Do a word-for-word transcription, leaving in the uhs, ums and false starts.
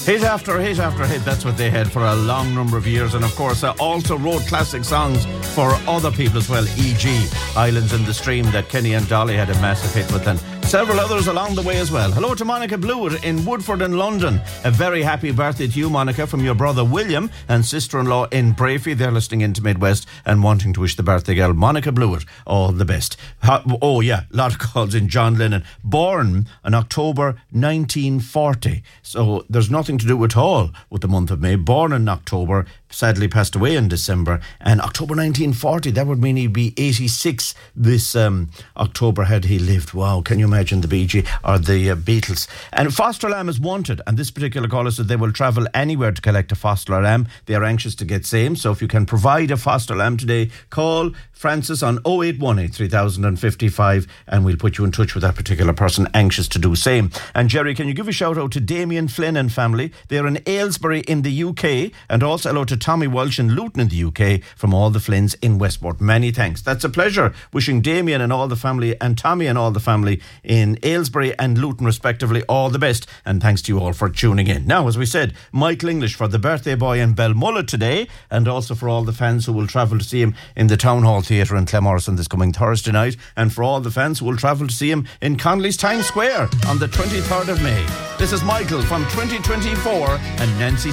Hit after hit after hit, that's what they had for a long number of years. And of course, uh, also wrote classic songs for other people as well, for example Islands in the Stream that Kenny and Dolly had a massive hit with, and several others along the way as well. Hello to Monica Blewett in Woodford in London. A very happy birthday to you, Monica, from your brother William and sister-in-law in Brafey. They're listening into Midwest and wanting to wish the birthday girl, Monica Blewett, all the best. Ha- oh yeah, a lot of calls in. John Lennon, born in October nineteen forty. So there's nothing to do at all with the month of May. Born in October, sadly passed away in December. And October nineteen forty, that would mean he'd be eighty-six this um, October had he lived. Wow, can you imagine the Bee Gees or the uh, Beatles? And foster lamb is wanted, and this particular caller said they will travel anywhere to collect a foster lamb. They are anxious to get same, so if you can provide a foster lamb today, call Francis on oh eight one eight, three thousand fifty-five and we'll put you in touch with that particular person anxious to do same. And Jerry, can you give a shout out to Damien Flynn and family? They're in Aylesbury in the U K, and also hello to Tommy Walsh in Luton in the U K from all the Flynns in Westport. Many thanks. That's a pleasure. Wishing Damien and all the family and Tommy and all the family in Aylesbury and Luton respectively all the best, and thanks to you all for tuning in. Now, as we said, Michael English for the birthday boy in Belmullet today, and also for all the fans who will travel to see him in the Town Hall Theatre in Clemorrison this coming Thursday night, and for all the fans who will travel to see him in Connolly's Times Square on the twenty-third of May. This is Michael from twenty twenty-four and Nancy